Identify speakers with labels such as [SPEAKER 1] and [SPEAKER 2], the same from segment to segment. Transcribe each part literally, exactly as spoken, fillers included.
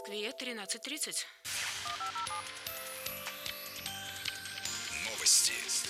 [SPEAKER 1] Москве тринадцать тридцать.
[SPEAKER 2] Новости.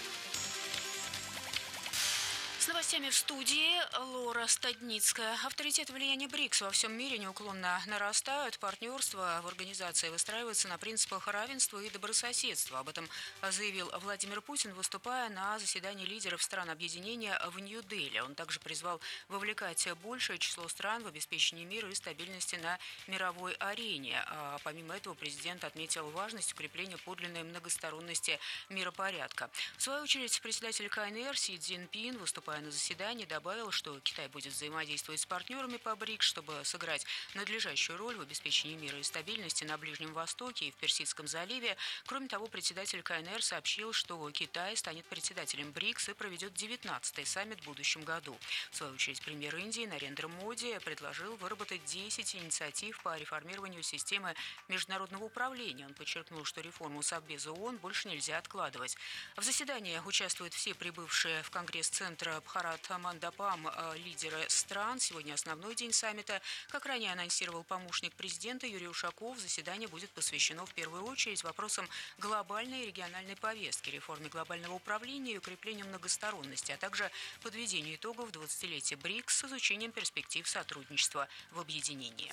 [SPEAKER 1] С новостями в студии Лора Стадницкая. Авторитет и влияние БРИКС во всем мире неуклонно нарастают. Партнерство в организации выстраивается на принципах равенства и добрососедства. Об этом заявил Владимир Путин, выступая на заседании лидеров стран объединения в Нью-Дели. Он также призвал вовлекать большее число стран в обеспечение мира и стабильности на мировой арене. А помимо этого президент отметил важность укрепления подлинной многосторонности миропорядка. В свою очередь, председатель КНР Си Цзиньпин, выступая на заседании, добавил, что Китай будет взаимодействовать с партнерами по БРИКС, чтобы сыграть надлежащую роль в обеспечении мира и стабильности на Ближнем Востоке и в Персидском заливе. Кроме того, председатель КНР сообщил, что Китай станет председателем БРИКС и проведет девятнадцатый саммит в будущем году. В свою очередь, премьер Индии Нарендра Моди предложил выработать десять инициатив по реформированию системы международного управления. Он подчеркнул, что реформу Совбеза ООН больше нельзя откладывать. В заседании участвуют все прибывшие в Конгресс центра Бхарат Мандапам лидеры стран. Сегодня основной день саммита. Как ранее анонсировал помощник президента Юрий Ушаков, заседание будет посвящено в первую очередь вопросам глобальной и региональной повестки, реформе глобального управления и укреплению многосторонности, а также подведению итогов двадцатилетия БРИКС с изучением перспектив сотрудничества в объединении.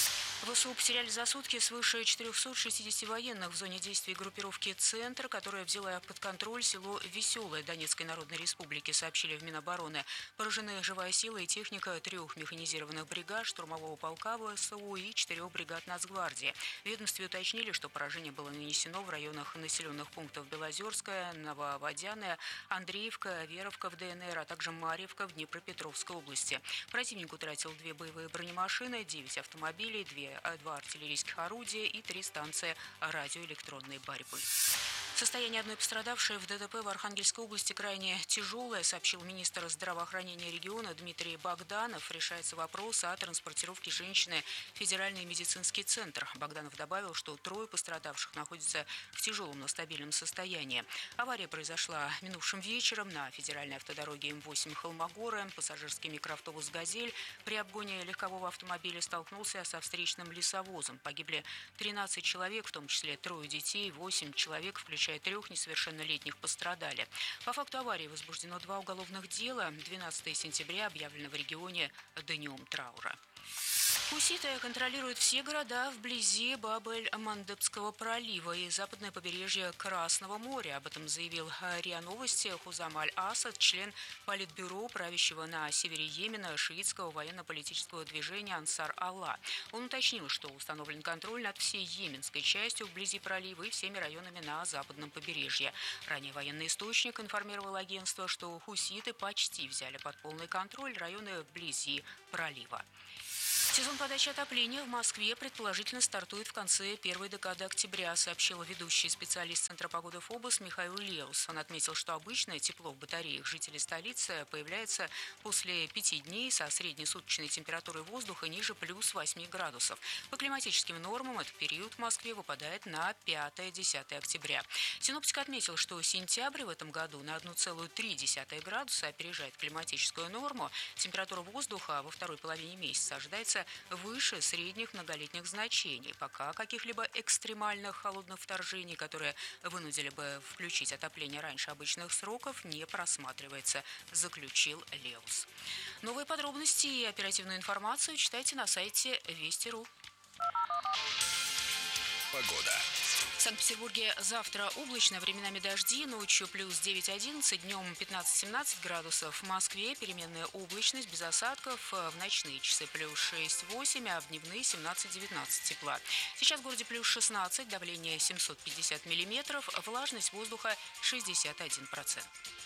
[SPEAKER 1] ВСУ потеряли за сутки свыше четырехсот шестидесяти военных в зоне действий группировки «Центр», которая взяла под контроль село Веселое Донецкой Народной Республики, сообщили в Минобороны. Поражены живая сила и техника трех механизированных бригад, штурмового полка ВСУ и четырех бригад Нацгвардии. В ведомстве уточнили, что поражение было нанесено в районах населенных пунктов Белозерская, Нововодяная, Андреевка, Веровка в ДНР, а также Марьевка в Днепропетровской области. Противник утратил две боевые бронемашины, девять автомобилей, две два артиллерийских орудия и три станции радиоэлектронной борьбы. Состояние одной пострадавшей в ДТП в Архангельской области крайне тяжелое, сообщил министр здравоохранения региона Дмитрий Богданов. Решается вопрос о транспортировке женщины в Федеральный медицинский центр. Богданов добавил, что трое пострадавших находятся в тяжелом, но стабильном состоянии. Авария произошла минувшим вечером на федеральной автодороге М восемь Холмогоры. Пассажирский микроавтобус «Газель» при обгоне легкового автомобиля столкнулся со встречным лесовозом. Погибли тринадцать человек, в том числе трое детей, восемь человек, включая трех несовершеннолетних, пострадали. По факту аварии возбуждено два уголовных дела. двенадцатого сентября объявлено в регионе днем траура. Хуситы контролируют все города вблизи Баб-эль-Мандебского пролива и западное побережье Красного моря. Об этом заявил РИА Новости Хузам Аль-Асад, член политбюро правящего на севере Йемена шиитского военно-политического движения Ансар Алла. Он уточнил, что установлен контроль над всей йеменской частью вблизи пролива и всеми районами на западном побережье. Ранее военный источник информировал агентство, что хуситы почти взяли под полный контроль районы вблизи пролива. Сезон подачи отопления в Москве предположительно стартует в конце первой декады октября, сообщил ведущий специалист Центра погоды ФОБОС Михаил Леус. Он отметил, что обычно тепло в батареях жителей столицы появляется после пяти дней со средней суточной температурой воздуха ниже плюс восьми градусов. По климатическим нормам этот период в Москве выпадает на пятое-десятое октября. Синоптик отметил, что сентябрь в этом году на одна целая три десятых градуса опережает климатическую норму. Температура воздуха во второй половине месяца ожидается выше средних многолетних значений. Пока каких-либо экстремальных холодных вторжений, которые вынудили бы включить отопление раньше обычных сроков, не просматривается, заключил Леус. Новые подробности и оперативную информацию читайте на сайте Вести точка ру.
[SPEAKER 2] Погода.
[SPEAKER 1] В Санкт-Петербурге завтра облачно, временами дожди, ночью плюс девять-одиннадцать, днем пятнадцать-семнадцать градусов. В Москве переменная облачность, без осадков, в ночные часы плюс шесть-восемь, а в дневные семнадцать-девятнадцать тепла. Сейчас в городе плюс шестнадцать, давление семьсот пятьдесят миллиметров, влажность воздуха шестьдесят один процент.